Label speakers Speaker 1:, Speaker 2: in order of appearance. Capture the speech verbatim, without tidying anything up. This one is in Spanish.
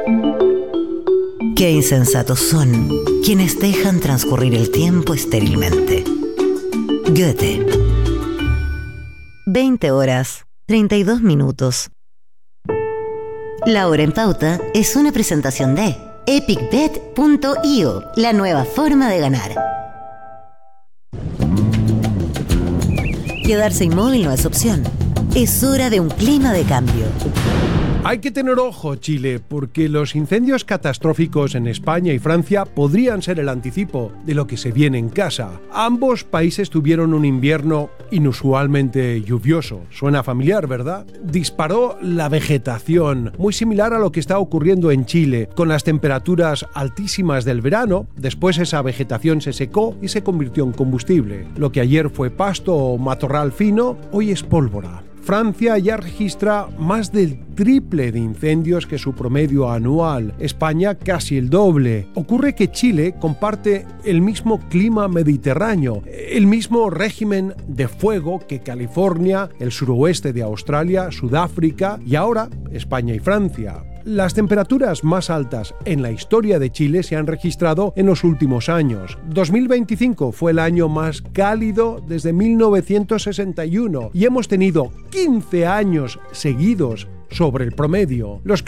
Speaker 1: Qué insensatos son quienes dejan transcurrir el tiempo estérilmente. Goethe. veinte horas, treinta y dos minutos. La Hora en Pauta es una presentación de epic bet punto io, la nueva forma de ganar. Quedarse inmóvil no es opción. Es hora de un clima de cambio.
Speaker 2: Hay que tener ojo, Chile, porque los incendios catastróficos en España y Francia podrían ser el anticipo de lo que se viene en casa. Ambos países tuvieron un invierno inusualmente lluvioso. Suena familiar, ¿verdad? Disparó la vegetación, muy similar a lo que está ocurriendo en Chile, con las temperaturas altísimas del verano. Después esa vegetación se secó y se convirtió en combustible. Lo que ayer fue pasto o matorral fino, hoy es pólvora. Francia ya registra más del triple de incendios que su promedio anual, España casi el doble. Ocurre que Chile comparte el mismo clima mediterráneo, el mismo régimen de fuego que California, el suroeste de Australia, Sudáfrica y ahora España y Francia. Las temperaturas más altas en la historia de Chile se han registrado en los últimos años. dos mil veinticinco fue el año más cálido desde mil novecientos sesenta y uno y hemos tenido quince años seguidos sobre el promedio. Los